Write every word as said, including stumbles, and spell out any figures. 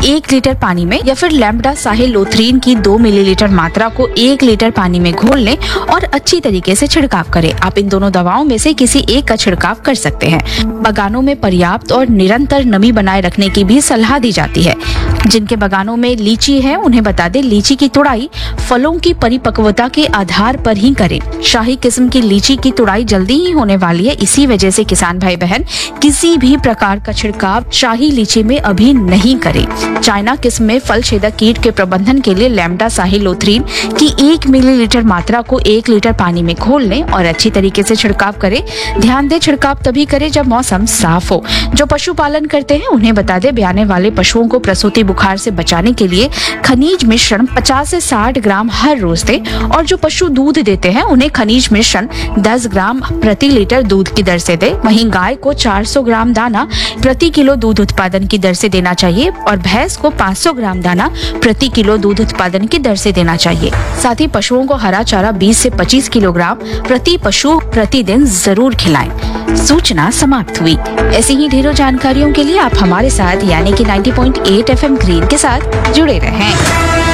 एक लीटर पानी में या फिर लैम्ब्डा साहिलोथ्रीन की दो मिलीलीटर मात्रा को एक लीटर पानी में घोल लें और अच्छी तरीके से छिड़काव करें। आप इन दोनों दवाओं में से किसी एक का छिड़काव कर सकते हैं। बगानों में पर्याप्त और निरंतर नमी बनाए रखने की भी सलाह दी जाती है। जिनके बगानों में लीची है उन्हें बता दें, लीची की तुड़ाई फलों की परिपक्वता के आधार पर ही करें। शाही किस्म की लीची की तुड़ाई जल्दी ही होने वाली है, इसी वजह से किसान भाई बहन किसी भी प्रकार का छिड़काव शाही लीची में अभी नहीं करें। चाइना किस्म में फल छेदक कीट के प्रबंधन के लिए लैम्ब्डा साहिलोथ्रीन की एक मिलीलीटर मात्रा को एक लीटर पानी में घोल लें और अच्छी तरीके से छिड़काव करें। ध्यान दें, छिड़काव तभी करें जब मौसम साफ हो। जो पशुपालन करते हैं उन्हें बता दें, ब्याने वाले पशुओं को प्रसूति बुखार से बचाने के लिए खनिज मिश्रण पचास से साठ ग्राम हर रोज दें और जो पशु दूध देते हैं उन्हें खनिज मिश्रण दस ग्राम प्रति लीटर दूध की दर से दें। वहीं गाय को चार सौ ग्राम दाना प्रति किलो दूध उत्पादन की दर से देना चाहिए और भैंस को पाँच सौ ग्राम दाना प्रति किलो दूध उत्पादन की दर से देना चाहिए। साथ ही पशुओं को हरा चारा बीस से पच्चीस किलोग्राम प्रति पशु प्रतिदिन जरूर खिलाएं। सूचना समाप्त हुई। ऐसी ही ढेरों जानकारियों के लिए आप हमारे साथ यानी कि नब्बे पॉइंट आठ एफ एम ग्रीन के साथ जुड़े रहें।